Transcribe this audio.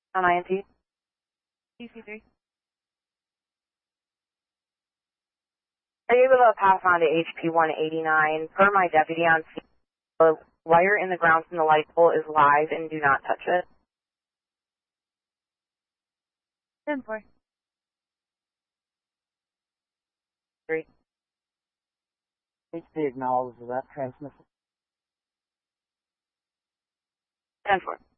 On INT. DC3. Are you able to pass on to HP 189? Per my deputy on scene, the wire in the ground from the light pole is live and do not touch it. 10-4. 3. HP acknowledges that transmission. 10-4.